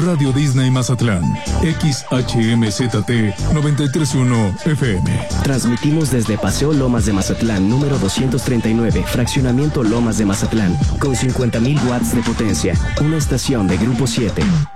Radio Disney Mazatlán, XHMZT 931 FM. Transmitimos desde Paseo Lomas de Mazatlán, número 239, Fraccionamiento Lomas de Mazatlán, con 50,000 watts de potencia. Una estación de Grupo 7.